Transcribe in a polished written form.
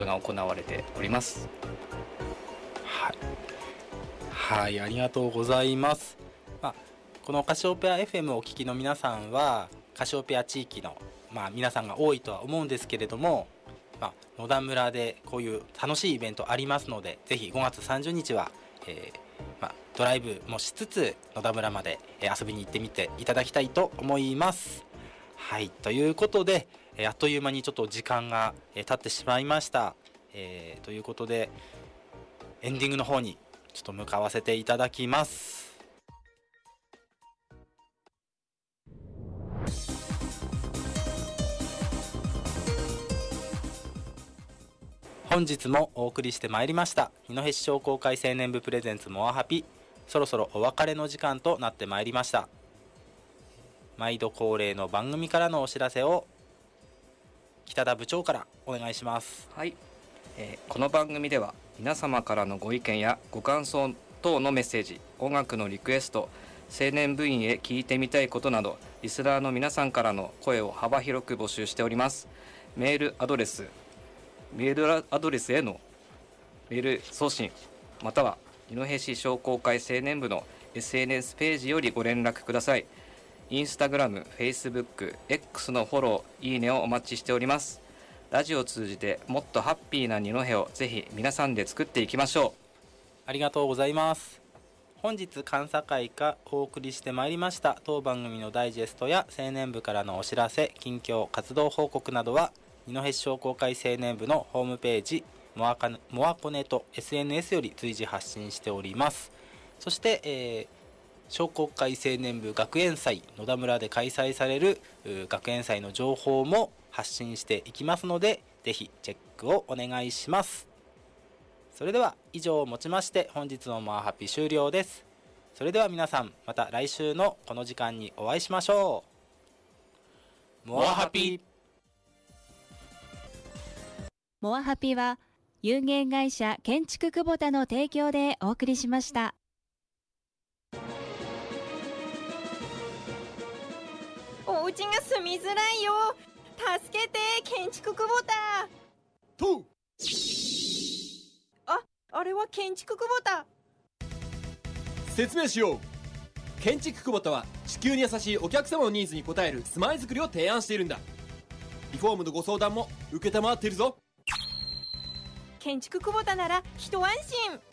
が行われております。 はい、ありがとうございます。このカシオペア FM をお聞きの皆さんはカシオペア地域の、皆さんが多いとは思うんですけれども、野田村でこういう楽しいイベントありますので、ぜひ5月30日は、ドライブもしつつ野田村まで遊びに行ってみていただきたいと思います。はい、ということであっという間にちょっと時間が経ってしまいました。ということでエンディングの方にちょっと向かわせていただきます。本日もお送りしてまいりました二戸市商工会青年部プレゼンツモアハピ、そろそろお別れの時間となってまいりました。毎度恒例の番組からのお知らせを北田部長からお願いします。 はい、この番組では皆様からのご意見やご感想等のメッセージ、音楽のリクエスト、青年部員へ聞いてみたいことなど、リスナーの皆さんからの声を幅広く募集しております。メールアドレスへのメール送信、または二戸市商工会青年部の SNS ページよりご連絡ください。インスタグラム、フェイスブック、X のフォロー、いいねをお待ちしております。ラジオを通じてもっとハッピーな二戸をぜひ皆さんで作っていきましょう。 ありがとうございます。本日監査会がお送りしてまいりました当番組のダイジェストや青年部からのお知らせ、近況、活動報告などは二戸市商工会青年部のホームページモアコネと SNS より随時発信しております。そして、商工会青年部学園祭野田村で開催される学園祭の情報も発信していきますので、ぜひチェックをお願いします。それでは以上をもちまして本日のモアハピ終了です。それでは皆さん、また来週のこの時間にお会いしましょう。モアハピ。 モアハピは有限会社建築久保田の提供でお送りしました。 お家が住みづらいよ、助けて建築久保田とあれは建築久保田。 説明しよう。建築久保田は地球に優しいお客様のニーズに応える住まいづくりを提案しているんだ。リフォームのご相談も承っているぞ。 建築久保田なら一安心。